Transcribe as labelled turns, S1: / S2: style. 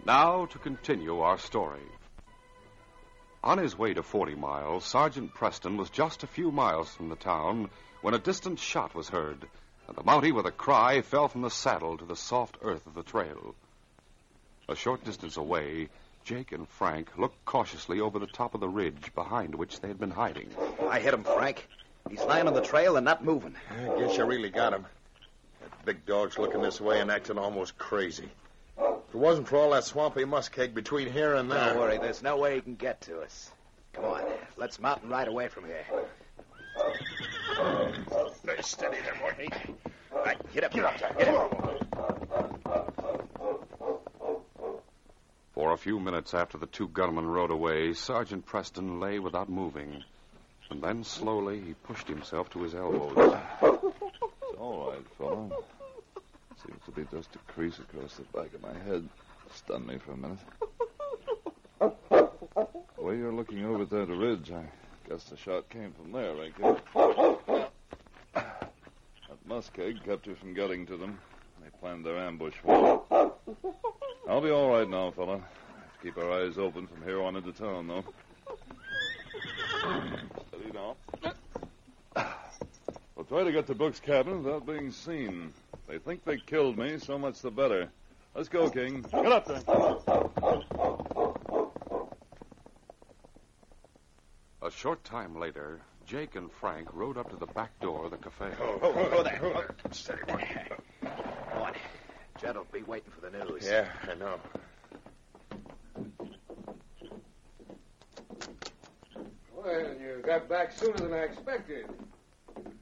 S1: Now to continue our story. On his way to 40 Mile, Sergeant Preston was just a few miles from the town when a distant shot was heard, and the Mountie, with a cry, fell from the saddle to the soft earth of the trail. A short distance away, Jake and Frank looked cautiously over the top of the ridge behind which they had been hiding.
S2: I hit him, Frank. He's lying on the trail and not moving.
S3: I guess you really got him. That big dog's looking this way and acting almost crazy. If it wasn't for all that swampy muskeg between here and there...
S2: Don't worry, there's no way he can get to us. Come on, let's mount and ride away from here.
S3: Stay steady there, boy.
S2: Right, get up. Get up.
S1: For a few minutes after the two gunmen rode away, Sergeant Preston lay without moving. And then, slowly, he pushed himself to his elbows.
S4: It's all right, fella. Seems to be just a crease across the back of my head. Stunned me for a minute. The way you're looking over at that ridge, I guess the shot came from there, ain't it? That muskeg kept you from getting to them. They planned their ambush for you. I'll be all right now, fella. Have to keep our eyes open from here on into town, though. Steady now. We'll try to get to Brooks' cabin without being seen. They think they killed me, so much the better. Let's go, King. Get up there.
S1: A short time later, Jake and Frank rode up to the back door of the cafe.
S2: Oh, there. Steady, boy. Come on. Jed'll be waiting for the news.
S3: Yeah, I know.
S5: Well, you got back sooner than I expected.